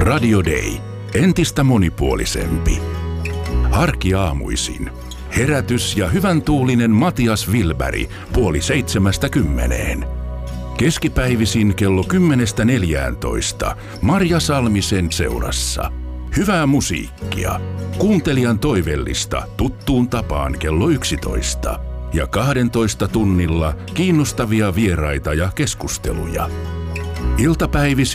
Radio Day. Entistä monipuolisempi. Arkiaamuisin. Herätys ja hyvän tuulinen Matias Wilberg 6:30. Keskipäivisin kello 10:14 Marja Salmisen seurassa. Hyvää musiikkia. Kuuntelijan toivellista tuttuun tapaan kello 11. Ja 12 tunnilla kiinnostavia vieraita ja keskusteluja. Iltapäivisin